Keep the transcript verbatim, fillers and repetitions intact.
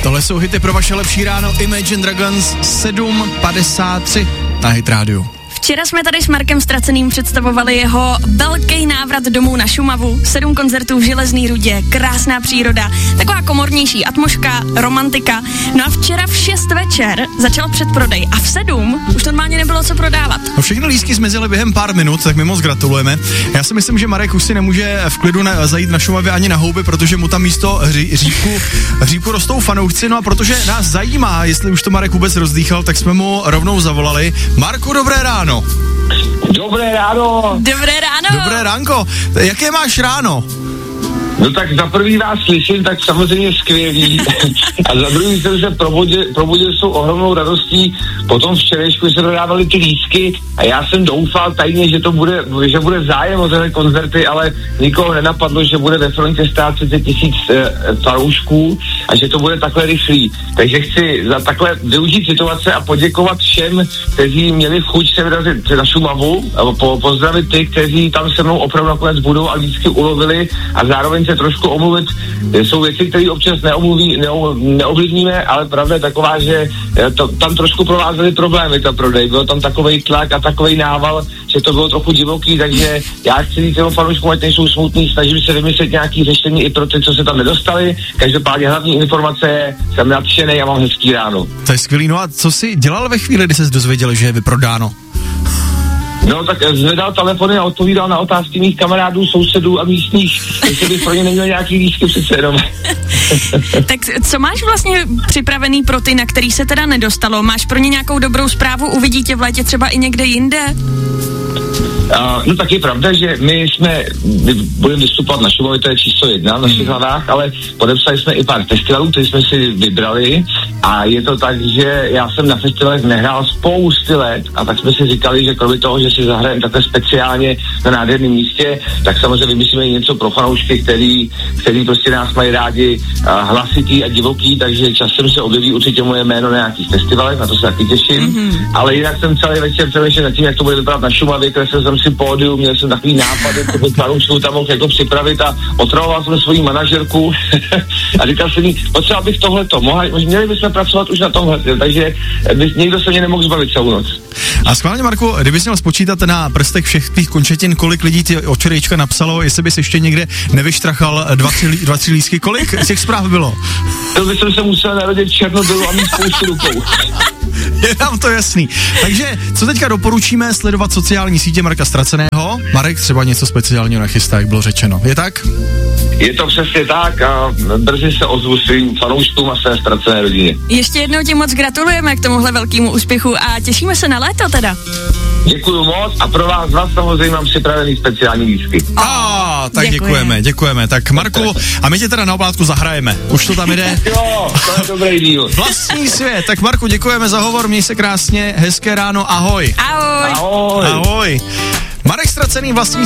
Tohle jsou hity pro vaše lepší ráno. Imagine Dragons sedm padesát tři na Hit Radio. Včera jsme tady s Markem Straceným představovali jeho velký návrat domů na Šumavu, sedm koncertů v Železný Rudě, krásná příroda, taková komornější atmosféra, romantika. No a včera v šest večer začal předprodej a v sedm už normálně nebylo co prodávat. No všechny lístky zmizely během pár minut, tak my moc gratulujeme. Já si myslím, že Marek už si nemůže v klidu na, zajít na Šumavě ani na houby, protože mu tam místo hří, hříbku, hříbku rostou fanoušci. No a protože nás zajímá, jestli už to Marek vůbec rozdýchal, tak jsme mu rovnou zavolali. Marku, dobré ráno. Dobré ráno. Dobré ráno. Dobré ránko. Jaké máš ráno? No tak za prvý vás slyším, tak samozřejmě skvělý. A za druhý jsem se probudil, probudil s tou ohromnou radostí. Potom včerejšku se dodávali ty lístky a já jsem doufal tajně, že to bude, že bude zájem o tyhle koncerty, ale nikoho nenapadlo, že bude ve frontě stát třicet tisíc e, fanoušků a že to bude takhle rychlý. Takže chci za takhle využít situace a poděkovat všem, kteří měli chuť se vyrazit na Šumavu a po, pozdravit ty, kteří tam se mnou opravdu nakonec budou a lístky ulovili a zároveň se trošku omluvit. Jsou věci, které občas neomluví, neo, neovlivníme, ale pravda je taková, že to, tam trošku provázely problémy ta prodej. Byl tam takovej tlak a takovej nával, že to bylo trochu divoký, takže já chci říct těm fanouškům, ať nejsou smutný, snažím se vymyslet nějaký řešení i pro ty, co se tam nedostali. Každopádně hlavní informace je, jsem nadšený a mám hezký ráno. To je skvělý. No a co jsi dělal ve chvíli, kdy jsi dozvěděl, že je vyprodáno? No tak zvedal telefony a odpovídal na otázky mých kamarádů, sousedů a místních, jestli bych pro ně neměl nějaký lístky přece jenom. Tak co máš vlastně připravený pro ty, na který se teda nedostalo? Máš pro ně nějakou dobrou zprávu? Uvidí tě v létě třeba i někde jinde? Uh, no tak je pravda, že my jsme, my budeme vystupovat na Šumavě, to je číslo jedna v našich hlavách, ale podepsali jsme i pár festivalů, které jsme si vybrali a je to tak, že já jsem na festivalech nehrál spousty let a tak jsme si říkali, že kromě toho, že si zahrajeme takhle speciálně na nádherném místě, tak samozřejmě vymyslíme něco pro fanoušky, který, který prostě nás mají rádi uh, hlasitý a divoký, takže časem se objeví určitě moje jméno na nějakých festivalech, na to se taky těším, mm-hmm. ale jinak jsem celý večer přemýšlel nad tím, jak to bude vypadat na Šumavě, kreslil jsem si pódium, měl jsem takový nápad, že fanoušků tam mohl jako připravit a otravoval jsem svoji manažerku a říkal jsem jí, potřeba bych tohleto, mohli, měli bychom pracovat už na tomhle, takže by, někdo se mě nemohl zbavit celou noc. A schválně, Marku, kdybys měl spočítat na prstech všech tvých končetin, kolik lidí ti od včerejčka napsalo, jestli bys ještě někde nevyštrachal dva, tři, dva, tři lístky, kolik těch zpráv bylo? To by jsem se musel narodit v Černobylu a mít spoustu rukou. Je nám to jasný. Takže co teďka doporučíme? Sledovat sociální sítě Marka Straceného. Marek třeba něco speciálního nachystá, jak bylo řečeno. Je tak? Je to přesně tak a brzy se ozvu svým fanouškům a své Ztracené rodině. Ještě jednou ti moc gratulujeme k tomuhle velkému úspěchu a těšíme se na léto teda. Děkuju moc a pro vás vás samozřejmě mám připravený speciální lístky. A ah, tak děkujeme. děkujeme, děkujeme. Tak Marku, a my tě teda na oplátku zahrajeme. Už to tam jde? Jo, to je dobrý díl. Vlastní svět. Tak Marku, děkujeme za hovor, měj se krásně, hezké ráno, ahoj. Ahoj. Ahoj. Ahoj. Marek Stracený, Vlastní